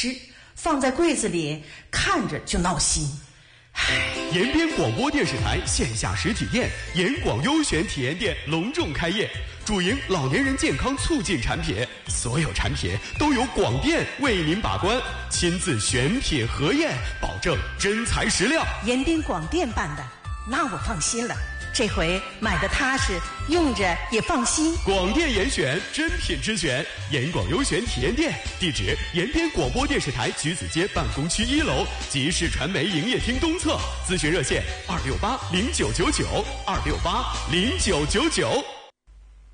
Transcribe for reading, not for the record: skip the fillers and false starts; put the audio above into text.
吃，放在柜子里看着就闹心。 延边广播电视台线下实体店延广优选体验店隆重开业，主营老年人健康促进产品，所有产品都由广电为您把关，亲自选品核验，保证真材实料。 延边广电办的，那我放心了。这回买的踏实，用着也放心。 广电严选，真品之选，延广优选体验店，地址延边广播电视台橘子街办公区1楼集市传媒营业厅东侧，咨询热线2680999，2680999。